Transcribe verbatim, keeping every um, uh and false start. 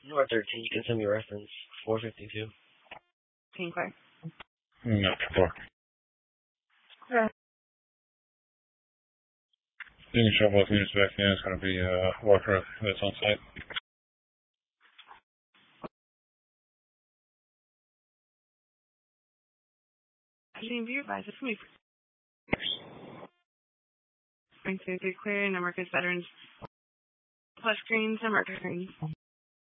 Number thirteen, you can send me a reference. four fifty-two. Team Claire. No, four. Okay. You can show both units back in. It's going to be a uh, worker that's on site. Team View advisor for me. Spring two three clear. No markers veterans. Plus screens. No marker screens.